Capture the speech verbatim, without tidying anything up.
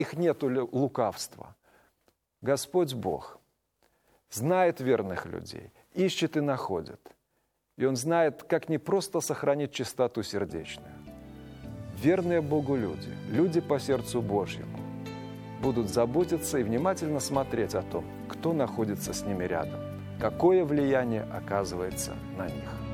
их нету лукавства. Господь Бог знает верных людей, ищет и находит. И Он знает, как не просто сохранить чистоту сердечную. Верные Богу люди, люди по сердцу Божьему, будут заботиться и внимательно смотреть о том, кто находится с ними рядом, какое влияние оказывается на них.